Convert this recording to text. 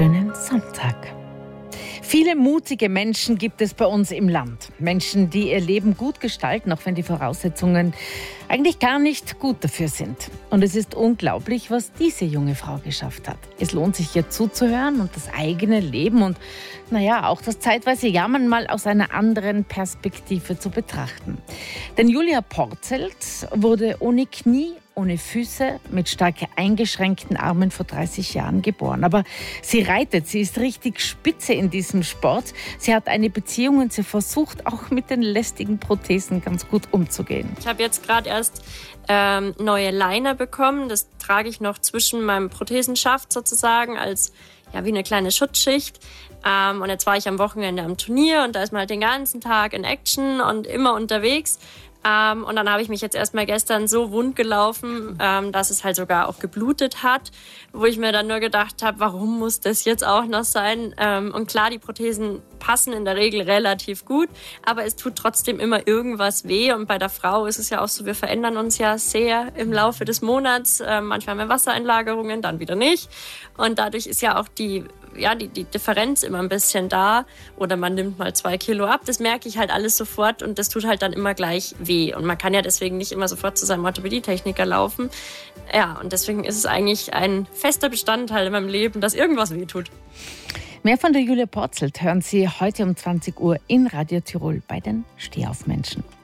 schönen Sonntag. Viele mutige Menschen gibt es bei uns im Land. Menschen, die ihr Leben gut gestalten, auch wenn die Voraussetzungen eigentlich gar nicht gut dafür sind. Und es ist unglaublich, was diese junge Frau geschafft hat. Es lohnt sich, ihr zuzuhören und das eigene Leben und auch das zeitweise Jammern mal aus einer anderen Perspektive zu betrachten. Denn Julia Porzelt wurde ohne Knie, ohne Füße, mit stark eingeschränkten Armen vor 30 Jahren geboren. Aber sie reitet, sie ist richtig spitze in diesem Sport. Sie hat eine Beziehung und sie versucht auch mit den lästigen Prothesen ganz gut umzugehen. Ich habe jetzt gerade erst neue Liner bekommen. Das trage ich noch zwischen meinem Prothesenschaft sozusagen als wie eine kleine Schutzschicht. Und jetzt war ich am Wochenende am Turnier und da ist man halt den ganzen Tag in Action und immer unterwegs. Und dann habe ich mich jetzt erstmal gestern so wund gelaufen, dass es halt sogar auch geblutet hat, wo ich mir dann nur gedacht habe, warum muss das jetzt auch noch sein? Und klar, die Prothesen passen in der Regel relativ gut, aber es tut trotzdem immer irgendwas weh. Und bei der Frau ist es ja auch so, wir verändern uns ja sehr im Laufe des Monats. Manchmal haben wir Wassereinlagerungen, dann wieder nicht. Und dadurch ist ja auch die Differenz immer ein bisschen da. Oder man nimmt mal 2 Kilo ab. Das merke ich halt alles sofort und das tut halt dann immer gleich weh. Und man kann ja deswegen nicht immer sofort zu seinem Orthopädietechniker laufen. Ja, und deswegen ist es eigentlich ein fester Bestandteil in meinem Leben, dass irgendwas weh tut. Mehr von der Julia Porzelt hören Sie heute um 20 Uhr in Radio Tirol bei den Stehaufmenschen.